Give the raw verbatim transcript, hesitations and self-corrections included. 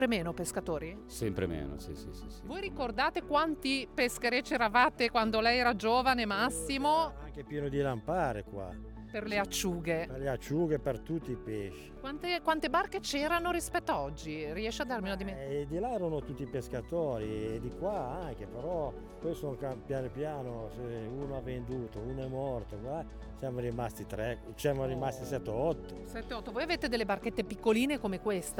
Sempre meno pescatori? Sempre meno, sì, sì, sì, sì. Voi ricordate quanti pescherecci eravate quando lei era giovane, Massimo? Anche pieno di lampare qua, Per le acciughe. per le acciughe, per tutti i pesci. Quante, quante barche c'erano rispetto a oggi? Riesce a darmi una dimensione? E di là erano tutti pescatori, e di qua anche, però poi sono ca- piano piano, se uno ha venduto, uno è morto, qua siamo rimasti tre, siamo rimasti sette o otto. sette otto. Voi avete delle barchette piccoline come questa?